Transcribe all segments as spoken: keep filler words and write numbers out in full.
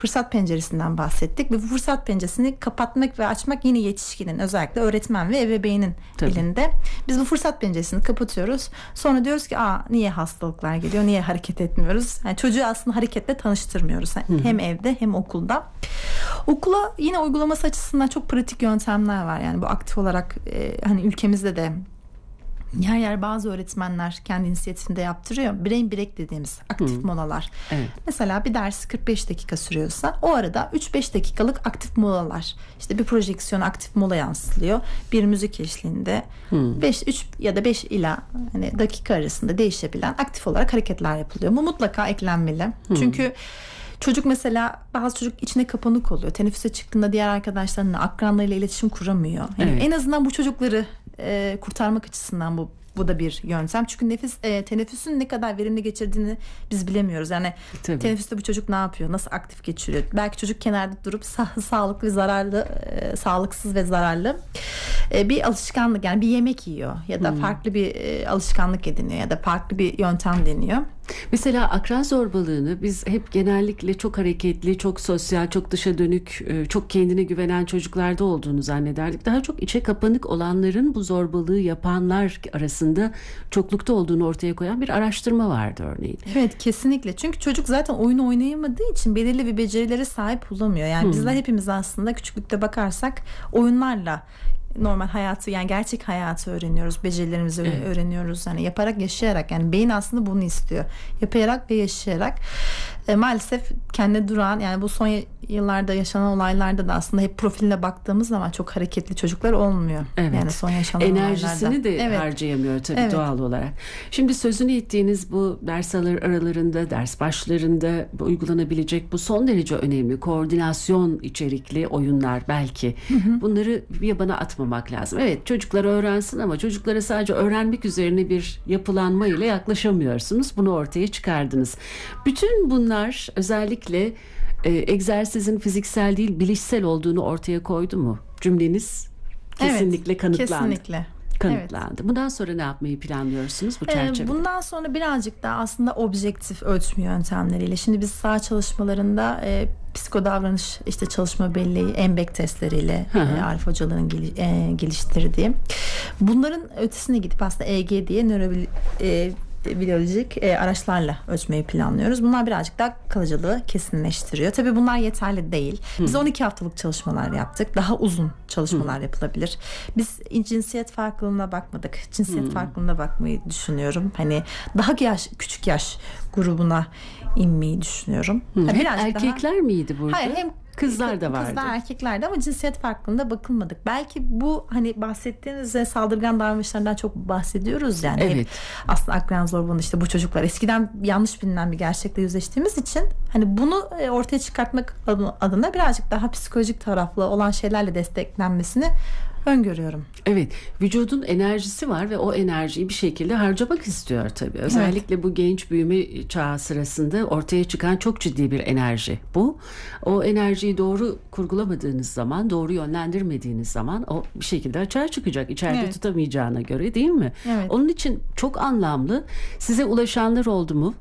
fırsat penceresinden bahsettik ve bu fırsat penceresini kapatmak ve açmak yine yetişkinin, özellikle öğretmen ve ebeveynin Tabii. elinde. Biz bu fırsat penceresini kapatıyoruz. Sonra diyoruz ki aa niye hastalıklar geliyor, niye hareket etmiyoruz? Yani çocuğu aslında hareketle tanıştırmıyoruz. Yani hem evde hem okulda. Okula yine uygulaması açısından çok pratik yöntemler var. Yani bu aktif olarak e, hani ülkemizde de yer yer bazı öğretmenler kendi inisiyatifinde yaptırıyor. Brain break dediğimiz aktif hmm. molalar. Evet. Mesela bir ders kırk beş dakika sürüyorsa o arada üç beş dakikalık aktif molalar. İşte bir projeksiyon aktif mola yansıtılıyor. Bir müzik eşliğinde hmm. beş, üç ya da beş ila hani dakika arasında değişebilen aktif olarak hareketler yapılıyor. Bu mutlaka eklenmeli. Hmm. Çünkü çocuk mesela bazı çocuk içine kapanık oluyor. Teneffüse çıktığında diğer arkadaşlarına, akranlarıyla iletişim kuramıyor. Yani evet. En azından bu çocukları e, kurtarmak açısından bu bu da bir yöntem. Çünkü nefis e, teneffüsün ne kadar verimli geçirdiğini biz bilemiyoruz. Yani Tabii. teneffüste bu çocuk ne yapıyor? Nasıl aktif geçiriyor? Belki çocuk kenarda durup sa- sağlıklı ve zararlı, e, sağlıksız ve zararlı e, bir alışkanlık, yani bir yemek yiyor ya da hmm. farklı bir e, alışkanlık ediniyor ya da farklı bir yöntem deniyor. Mesela akran zorbalığını biz hep genellikle çok hareketli, çok sosyal, çok dışa dönük, çok kendine güvenen çocuklarda olduğunu zannederdik. Daha çok içe kapanık olanların bu zorbalığı yapanlar arasında çoklukta olduğunu ortaya koyan bir araştırma vardı örneğin. Evet, kesinlikle. Çünkü çocuk zaten oyun oynayamadığı için belirli bir becerilere sahip olamıyor. Yani hmm. bizler hepimiz aslında küçüklükte bakarsak oyunlarla normal hayatı, yani gerçek hayatı öğreniyoruz. Becerilerimizi evet. öğreniyoruz. Yani yaparak, yaşayarak. Yani beyin aslında bunu istiyor. Yaparak ve yaşayarak. E, maalesef kendi duran, yani bu son yıllarda yaşanan olaylarda da aslında hep profiline baktığımız zaman çok hareketli çocuklar olmuyor. Evet. Yani son yaşanan enerjisini olaylarda. de evet. harcayamıyor tabii evet. doğal olarak. Şimdi sözünü ettiğiniz bu ders aralarında, ders başlarında uygulanabilecek bu son derece önemli koordinasyon içerikli oyunlar belki. Hı hı. Bunları bir yabana atmamak lazım. Evet, çocuklar öğrensin ama çocuklara sadece öğrenmek üzerine bir yapılanma ile yaklaşamıyorsunuz. Bunu ortaya çıkardınız. Bütün bunlar özellikle e, egzersizin fiziksel değil bilişsel olduğunu ortaya koydu mu? Cümleniz kesinlikle evet, kanıtlandı. Kesinlikle. Kanıtlandı. Evet. Bundan sonra ne yapmayı planlıyorsunuz bu çerçevede? Bundan sonra birazcık daha aslında objektif ölçme yöntemleriyle. Şimdi biz saha çalışmalarında e, psikodavranış işte çalışma belleği, embek testleriyle e, Arif hocaların gel, e, geliştirdiği. Bunların ötesine gidip aslında E G diye nörobil e, biyolojik e, araçlarla ölçmeyi planlıyoruz. Bunlar birazcık daha kalıcılığı kesinleştiriyor. Tabii bunlar yeterli değil. Biz on iki haftalık çalışmalar yaptık. Daha uzun çalışmalar Hı. yapılabilir. Biz cinsiyet farklılığına bakmadık. Cinsiyet Hı. farklılığına bakmayı düşünüyorum. Hani daha yaş, küçük yaş grubuna inmeyi düşünüyorum. Yani hep erkekler daha... miydi burada? Hayır, hem kızlar da vardı. Kızlar, erkekler de, ama cinsiyet farklılığına bakılmadık. Belki bu hani bahsettiğiniz saldırgan davranışlardan çok bahsediyoruz yani. Evet. Aslında akran zorbalığında işte bu çocuklar eskiden yanlış bilinen bir gerçekle yüzleştiğimiz için hani bunu ortaya çıkartmak adına birazcık daha psikolojik taraflı olan şeylerle desteklenmesini öngörüyorum. Evet, vücudun enerjisi var ve o enerjiyi bir şekilde harcamak istiyor tabii. Özellikle evet. bu genç büyüme çağı sırasında ortaya çıkan çok ciddi bir enerji bu. O enerjiyi doğru kurgulamadığınız zaman, doğru yönlendirmediğiniz zaman o bir şekilde açığa çıkacak. İçeride evet. tutamayacağına göre, değil mi? Evet. Onun için çok anlamlı. Size ulaşanlar oldu mu?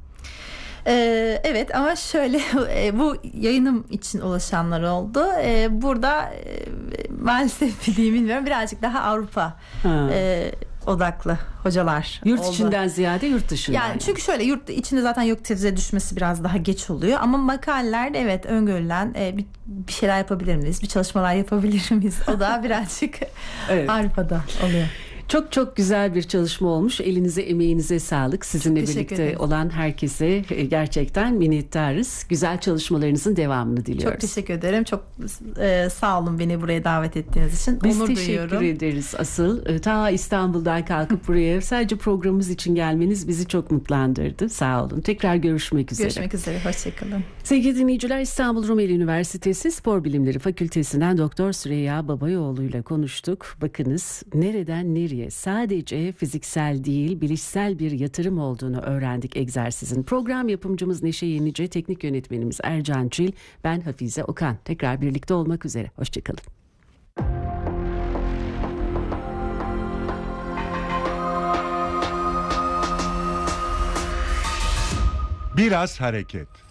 Ee, evet, ama şöyle e, bu yayınım için ulaşanlar oldu. Ee, burada e, maalesef bildiğimi bilmiyorum, birazcık daha Avrupa e, odaklı hocalar yurt oldu. içinden ziyade yurt dışından. Yani, yani çünkü şöyle yurt içinde zaten yok teze düşmesi biraz daha geç oluyor, ama makalelerde evet öngörülen e, bir, bir şeyler yapabilir miyiz? Bir çalışmalar yapabilir miyiz? O da birazcık evet. Avrupa'da oluyor. Çok çok güzel bir çalışma olmuş. Elinize, emeğinize sağlık. Sizinle birlikte ederim. Olan herkese gerçekten minnettarız. Güzel çalışmalarınızın devamını diliyoruz. Çok teşekkür ederim. Çok e, sağ olun beni buraya davet ettiğiniz için. Biz Onur teşekkür duyuyorum. ederiz asıl. Ta İstanbul'dan kalkıp buraya sadece programımız için gelmeniz bizi çok mutlandırdı. Sağ olun. Tekrar görüşmek üzere. Görüşmek üzere. Hoşçakalın. Sevgili dinleyiciler, İstanbul Rumeli Üniversitesi Spor Bilimleri Fakültesinden Doktor Süreyya Babayoğlu ile konuştuk. Bakınız nereden nereye sadece fiziksel değil bilişsel bir yatırım olduğunu öğrendik egzersizin. Program yapımcımız Neşe Yenice, teknik yönetmenimiz Ercan Çil, ben Hafize Okan. Tekrar birlikte olmak üzere. Hoşçakalın. Biraz hareket.